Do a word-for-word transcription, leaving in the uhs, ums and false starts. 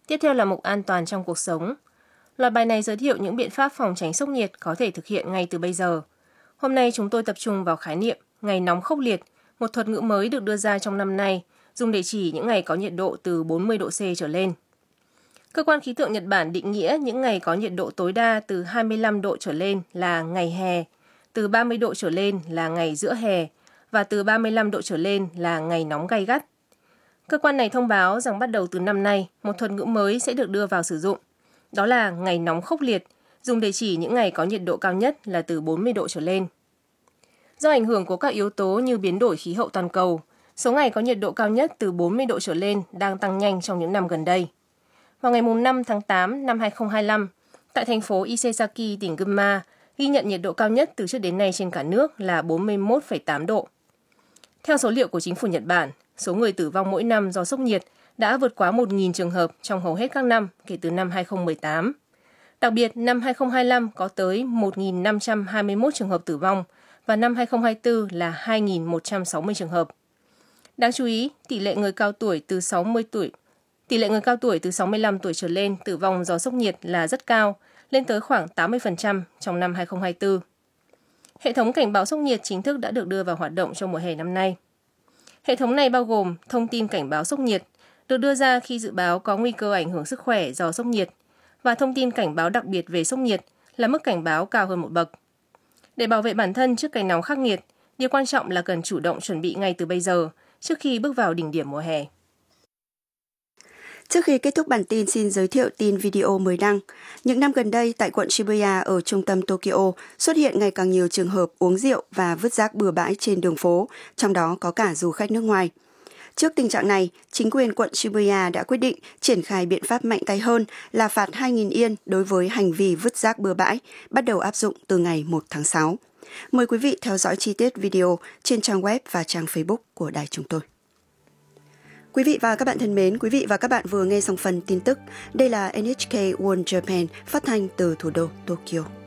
Tiếp theo là mục an toàn trong cuộc sống. Loạt bài này giới thiệu những biện pháp phòng tránh sốc nhiệt có thể thực hiện ngay từ bây giờ. Hôm nay chúng tôi tập trung vào khái niệm ngày nóng khốc liệt, một thuật ngữ mới được đưa ra trong năm nay, dùng để chỉ những ngày có nhiệt độ từ bốn mươi độ C trở lên. Cơ quan khí tượng Nhật Bản định nghĩa những ngày có nhiệt độ tối đa từ hai mươi lăm độ trở lên là ngày hè, từ ba mươi độ trở lên là ngày giữa hè và từ ba mươi lăm độ trở lên là ngày nóng gay gắt. Cơ quan này thông báo rằng bắt đầu từ năm nay, một thuật ngữ mới sẽ được đưa vào sử dụng. Đó là ngày nóng khốc liệt, dùng để chỉ những ngày có nhiệt độ cao nhất là từ bốn mươi độ trở lên. Do ảnh hưởng của các yếu tố như biến đổi khí hậu toàn cầu, số ngày có nhiệt độ cao nhất từ bốn mươi độ trở lên đang tăng nhanh trong những năm gần đây. Vào ngày năm tháng tám năm hai không hai lăm, tại thành phố Isesaki, tỉnh Gunma, ghi nhận nhiệt độ cao nhất từ trước đến nay trên cả nước là bốn mươi mốt phẩy tám độ. Theo số liệu của chính phủ Nhật Bản, số người tử vong mỗi năm do sốc nhiệt đã vượt quá một nghìn trường hợp trong hầu hết các năm kể từ năm hai không một tám. Đặc biệt, năm hai không hai lăm có tới một nghìn năm trăm hai mươi mốt trường hợp tử vong và năm hai không hai tư là hai nghìn một trăm sáu mươi trường hợp. Đáng chú ý, tỷ lệ người cao tuổi từ sáu mươi tuổi, tỷ lệ người cao tuổi từ sáu mươi lăm tuổi trở lên tử vong do sốc nhiệt là rất cao, lên tới khoảng tám mươi phần trăm trong năm hai không hai tư. Hệ thống cảnh báo sốc nhiệt chính thức đã được đưa vào hoạt động trong mùa hè năm nay. Hệ thống này bao gồm thông tin cảnh báo sốc nhiệt, được đưa ra khi dự báo có nguy cơ ảnh hưởng sức khỏe do sốc nhiệt, và thông tin cảnh báo đặc biệt về sốc nhiệt là mức cảnh báo cao hơn một bậc. Để bảo vệ bản thân trước cái nóng khắc nghiệt, điều quan trọng là cần chủ động chuẩn bị ngay từ bây giờ, trước khi bước vào đỉnh điểm mùa hè. Trước khi kết thúc bản tin, xin giới thiệu tin video mới đăng. Những năm gần đây, tại quận Shibuya ở trung tâm Tokyo xuất hiện ngày càng nhiều trường hợp uống rượu và vứt rác bừa bãi trên đường phố, trong đó có cả du khách nước ngoài. Trước tình trạng này, chính quyền quận Shibuya đã quyết định triển khai biện pháp mạnh tay hơn là phạt hai nghìn yên đối với hành vi vứt rác bừa bãi, bắt đầu áp dụng từ ngày một tháng sáu. Mời quý vị theo dõi chi tiết video trên trang web và trang Facebook của đài chúng tôi. Quý vị và các bạn thân mến, quý vị và các bạn vừa nghe xong phần tin tức. Đây là en hát ca World Japan phát thanh từ thủ đô Tokyo.